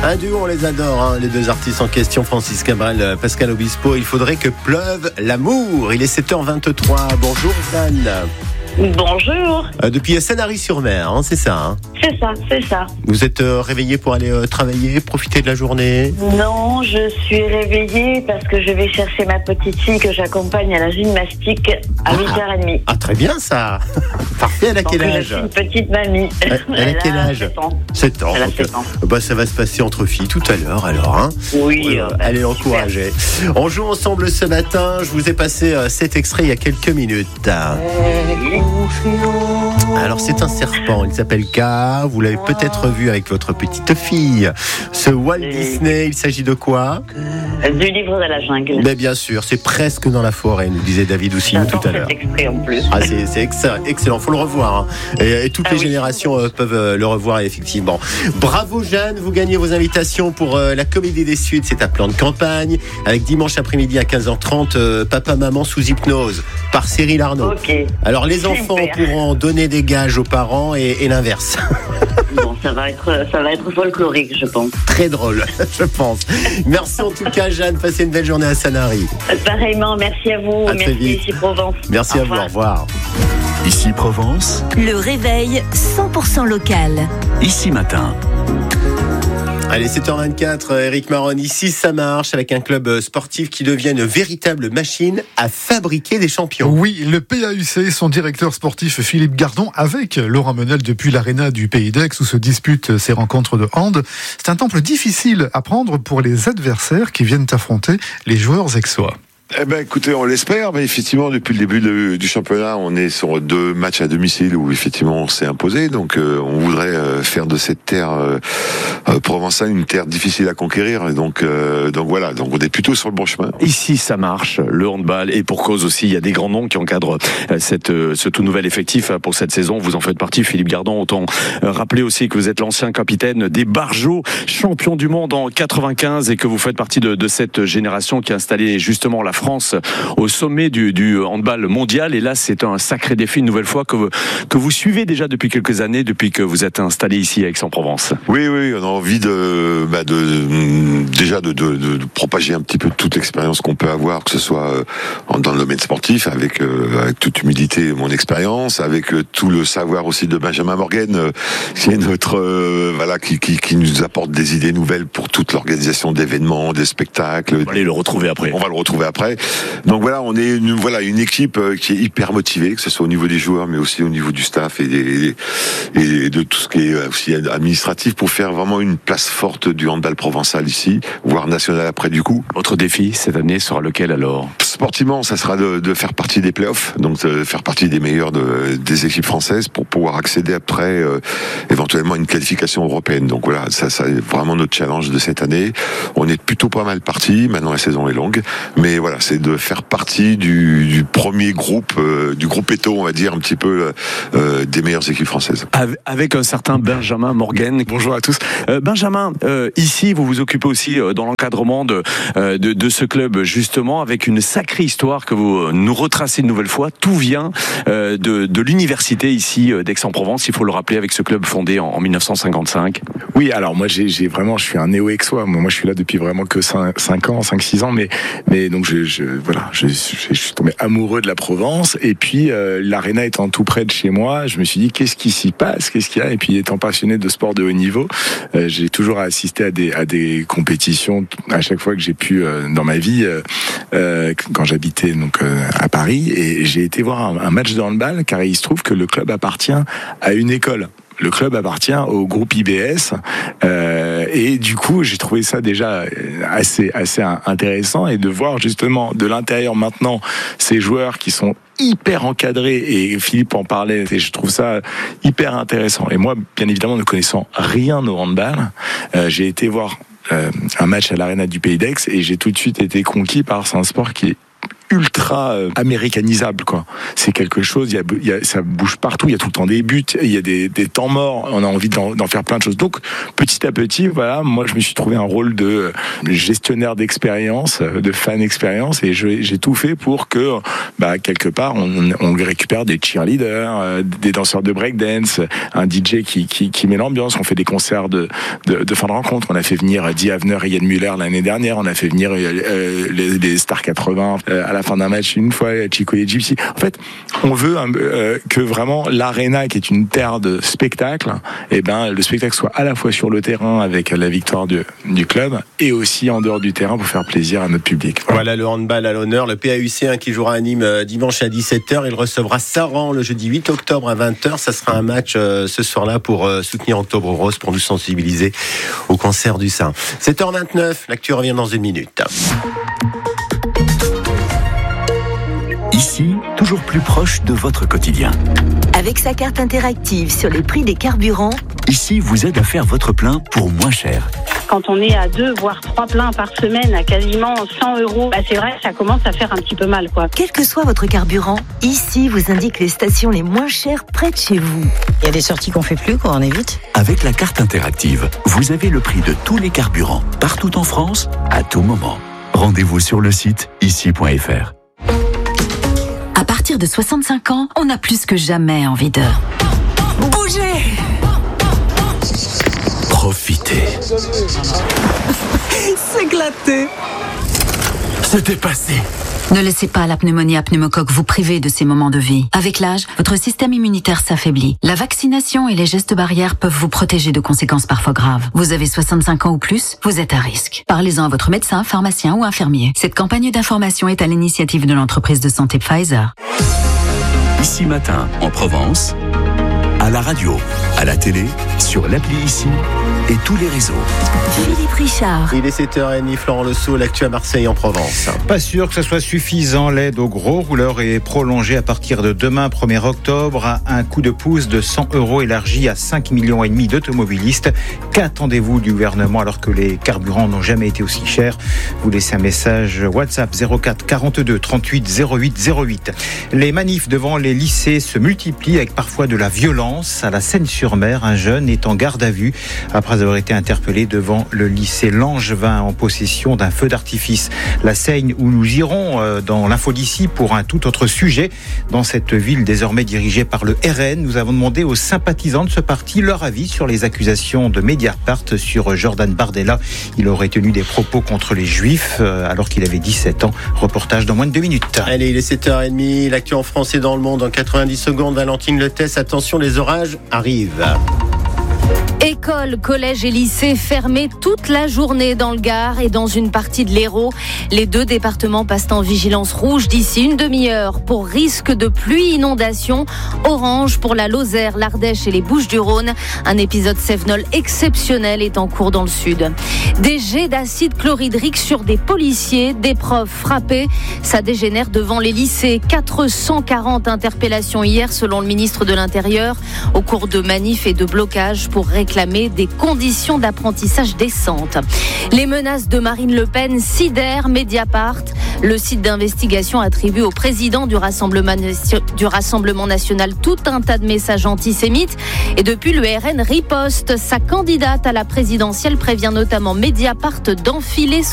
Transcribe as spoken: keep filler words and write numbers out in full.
Un duo, on les adore, hein, les deux artistes en question, Francis Cabrel, Pascal Obispo. Il faudrait que pleuve l'amour. Il est sept heures vingt-trois. Bonjour, Jeanne. Bonjour. Euh, depuis Sanary-sur-Mer, hein, c'est ça hein C'est ça, c'est ça. Vous êtes euh, réveillé pour aller euh, travailler, profiter de la journée? Non, je suis réveillée parce que je vais chercher ma petite fille que j'accompagne à la gymnastique à huit heures trente. Ah, très bien ça. Parfait, elle a quel âge? Je suis une petite mamie. Elle, elle, elle a quel âge? sept ans. sept ans. Elle a donc, sept ans. Bah, ça va se passer entre filles tout à l'heure alors. Hein Oui. euh, bah, elle est super. encouragée. On joue ensemble ce matin. Je vous ai passé euh, cet extrait il y a quelques minutes. Alors c'est un serpent, il s'appelle K. Vous l'avez peut-être vu avec votre petite fille. Ce Walt Disney, il s'agit de quoi? Du livre de la jungle. Mais bien sûr, c'est presque dans la forêt, nous disait David Oussinou tout à l'heure. Cet extrait en plus. Ah, c'est, c'est excellent, excellent, faut le revoir. Hein. Et, et toutes ah les oui. générations euh, peuvent euh, le revoir effectivement. Bravo Jeanne, vous gagnez vos invitations pour euh, la Comédie des Suds, c'est un plan de campagne avec dimanche après-midi à quinze heures trente, euh, Papa Maman sous hypnose par Cyril Arnaud. Ok. Alors les enfants Super. pourront donner des gages aux parents et, et l'inverse. Bon, ça va être, ça va être folklorique, je pense. Très drôle, je pense. Merci en tout cas Jeanne, passez une belle journée à Sanary. Pareillement, merci à vous. À très merci vite. ici Provence. Merci Au à vous, revoir. au revoir. Ici Provence, Le réveil cent pour cent local. ici matin. Allez, sept heures vingt-quatre, Eric Marron, ici ça marche avec un club sportif qui devient une véritable machine à fabriquer des champions. Oui, le P A U C, son directeur sportif Philippe Gardon, avec Laurent Menel depuis l'aréna du Pays d'Aix où se disputent ces rencontres de hand. C'est un temple difficile à prendre pour les adversaires qui viennent affronter les joueurs aixois. Eh ben, écoutez, on l'espère, mais effectivement, depuis le début de, du championnat, on est sur deux matchs à domicile où effectivement on s'est imposé. Donc, euh, on voudrait euh, faire de cette terre euh, euh, provençale une terre difficile à conquérir. Et donc, euh, donc voilà. Donc, on est plutôt sur le bon chemin. Ici, ça marche, le handball, et pour cause aussi, il y a des grands noms qui encadrent cette, ce tout nouvel effectif pour cette saison. Vous en faites partie, Philippe Gardon. Autant rappeler aussi que vous êtes l'ancien capitaine des Barjots, champion du monde en quatre-vingt-quinze, et que vous faites partie de, de cette génération qui a installé justement la France au sommet du, du handball mondial. Et là, c'est un sacré défi, une nouvelle fois, que vous, que vous suivez déjà depuis quelques années, depuis que vous êtes installé ici à Aix-en-Provence. Oui, oui, on a envie de, bah de déjà de, de, de propager un petit peu toute l'expérience qu'on peut avoir, que ce soit dans le domaine sportif, avec, euh, avec toute humilité mon expérience, avec euh, tout le savoir aussi de Benjamin Morgan, euh, qui est notre euh, voilà, qui, qui, qui nous apporte des idées nouvelles pour toute l'organisation d'événements, des spectacles. On va aller le retrouver après. On va le retrouver après. Donc voilà, on est une, voilà, une équipe qui est hyper motivée, que ce soit au niveau des joueurs, mais aussi au niveau du staff et, des, et de tout ce qui est aussi administratif, pour faire vraiment une place forte du handball provençal ici, voire national après du coup. Votre défi cette année sera lequel alors? Sportivement, ça sera de, de faire partie des playoffs, donc de faire partie des meilleurs de, des équipes françaises pour pouvoir accéder après euh, éventuellement à une qualification européenne. Donc voilà, ça, ça est vraiment notre challenge de cette année. On est plutôt pas mal parti, maintenant la saison est longue, mais voilà, c'est de faire partie du, du premier groupe, euh, du groupe Eto, on va dire, un petit peu euh, des meilleures équipes françaises. Avec un certain Benjamin Morgan. Bonjour à tous. Euh, Benjamin, euh, ici, vous vous occupez aussi euh, dans l'encadrement de, euh, de, de ce club, justement, avec une sacrée histoire que vous nous retracez une nouvelle fois. Tout vient euh, de, de l'université ici d'Aix-en-Provence, il faut le rappeler, avec ce club fondé en, en dix-neuf cent cinquante-cinq. Oui, alors moi, j'ai, j'ai vraiment, je suis un néo-aixois. Moi, moi, je suis là depuis vraiment que cinq ans, cinq six ans, mais, mais donc je, je voilà, je, je, je suis tombé amoureux de la Provence. Et puis, euh, l'aréna étant tout près de chez moi, je me suis dit, qu'est-ce qui s'y passe, qu'est-ce qu'il y a? Et puis, étant passionné de sport de haut niveau, euh, j'ai toujours assisté à des, à des compétitions à chaque fois que j'ai pu euh, dans ma vie, euh, euh, quand j'habitais donc euh, à Paris. Et j'ai été voir un, un match de handball, car il se trouve que le club appartient à une école. Le club appartient au groupe I B S euh, et du coup j'ai trouvé ça déjà assez assez intéressant, et de voir justement de l'intérieur maintenant ces joueurs qui sont hyper encadrés, et Philippe en parlait, et je trouve ça hyper intéressant. Et moi, bien évidemment, ne connaissant rien au handball, euh, j'ai été voir euh, un match à l'aréna du Pays d'Aix, et j'ai tout de suite été conquis par un sport qui est ultra euh, américanisable, quoi. C'est quelque chose, il y a, il y a, ça bouge partout, il y a tout le temps des buts, il y a des, des temps morts, on a envie d'en, d'en faire plein de choses. Donc, petit à petit, voilà, moi, je me suis trouvé un rôle de gestionnaire d'expérience, de fan expérience, et je, j'ai tout fait pour que, bah, quelque part, on, on récupère des cheerleaders, euh, des danseurs de breakdance, un D J qui, qui, qui met l'ambiance. On fait des concerts de, de, de fin de rencontre. On a fait venir Dee Havner et Yann Muller l'année dernière. On a fait venir euh, les, les Stars quatre-vingts euh, à la fin d'un match une fois, Chico et Gypsy. En fait, on veut euh, que vraiment l'Arena, qui est une terre de spectacle, et ben le spectacle soit à la fois sur le terrain avec la victoire du, du club et aussi en dehors du terrain pour faire plaisir à notre public. Voilà, voilà le handball à l'honneur. Le P A U C hein, qui jouera à Nîmes euh, dimanche à dix-sept heures. Il recevra Saran le jeudi huit octobre à vingt heures. Ça sera un match euh, ce soir-là pour euh, soutenir Octobre Rose, pour nous sensibiliser au cancer du sein. sept heures vingt-neuf, l'actu revient dans une minute. Ici, toujours plus proche de votre quotidien. Avec sa carte interactive sur les prix des carburants, Ici vous aide à faire votre plein pour moins cher. Quand on est à deux, voire trois pleins par semaine à quasiment cent euros, bah c'est vrai, ça commence à faire un petit peu mal, quoi. quel que soit votre carburant, Ici vous indique les stations les moins chères près de chez vous. Il y a des sorties qu'on fait plus, quoi, on évite. Avec la carte interactive, vous avez le prix de tous les carburants, partout en France, à tout moment. Rendez-vous sur le site ici point f r. À partir de soixante-cinq ans, on a plus que jamais envie de bouger. Profitez. S'éclater. Se dépasser. Ne laissez pas la pneumonie à pneumocoque vous priver de ces moments de vie. Avec l'âge, votre système immunitaire s'affaiblit. La vaccination et les gestes barrières peuvent vous protéger de conséquences parfois graves. Vous avez soixante-cinq ans ou plus, vous êtes à risque. Parlez-en à votre médecin, pharmacien ou infirmier. Cette campagne d'information est à l'initiative de l'entreprise de santé Pfizer. Ici Matin, en Provence, à la radio, à la télé, sur l'appli Ici et tous les réseaux. Philippe Richard. Il est sept heures trente, Florent Lesso, l'actu à Marseille en Provence. Pas sûr que ce soit suffisant. L'aide aux gros rouleurs est prolongée à partir de demain, premier octobre, à un coup de pouce de cent euros élargi à cinq millions et demi d'automobilistes. Qu'attendez-vous du gouvernement alors que les carburants n'ont jamais été aussi chers? Vous laissez un message WhatsApp zéro quatre quarante-deux trente-huit zéro huit zéro huit. Les manifs devant les lycées se multiplient avec parfois de la violence. À la Seine-sur-Mer, un jeune est en garde à vue après avoir été interpellé devant le lycée Langevin en possession d'un feu d'artifice. La Seine où nous irons dans l'info d'ici pour un tout autre sujet. Dans cette ville désormais dirigée par le R N, nous avons demandé aux sympathisants de ce parti leur avis sur les accusations de Mediapart sur Jordan Bardella. Il aurait tenu des propos contre les Juifs alors qu'il avait dix-sept ans. Reportage dans moins de deux minutes. Allez, il est sept heures trente, l'actu en France et dans le monde en quatre-vingt-dix secondes. Valentine Lettès, attention, les orages arrivent. Écoles, collèges et lycées fermés toute la journée dans le Gard et dans une partie de l'Hérault. Les deux départements passent en vigilance rouge d'ici une demi-heure pour risque de pluie, inondation. Orange pour la Lozère, l'Ardèche et les Bouches-du-Rhône. Un épisode cévenol exceptionnel est en cours dans le sud. Des jets d'acide chlorhydrique sur des policiers, des profs frappés. Ça dégénère devant les lycées. quatre cent quarante interpellations hier selon le ministre de l'Intérieur au cours de manifs et de blocages pour réclamer des conditions d'apprentissage décentes. Les menaces de Marine Le Pen sidèrent Mediapart. Le site d'investigation attribue au président du Rassemblement, du Rassemblement national tout un tas de messages antisémites. Et depuis, le R N riposte. Sa candidate à la présidentielle prévient notamment Mediapart d'enfiler